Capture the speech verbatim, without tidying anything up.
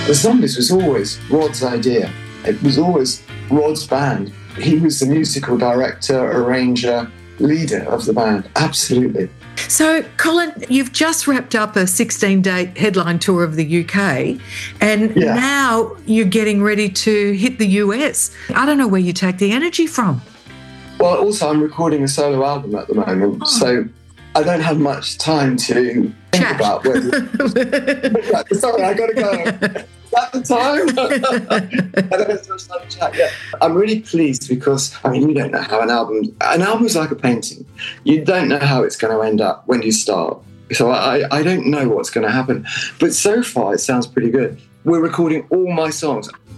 The Zombies was always Rod's idea. It was always Rod's band. He was the musical director, arranger, leader of the band. Absolutely. So, Colin, you've just wrapped up a sixteen-day headline tour of the U K, and Yeah. now you're getting ready to hit the U S. I don't know where you take the energy from. Well, also, I'm recording a solo album at the moment, Oh. so I don't have much time to think Chat. about whether... Sorry, I got to go. Is that the time? I don't have so much time to chat yet. I'm really pleased because, I mean, you don't know how an album... An album is like a painting. You don't know how it's going to end up when you start. So I, I don't know what's going to happen. But so far, it sounds pretty good. We're recording all my songs.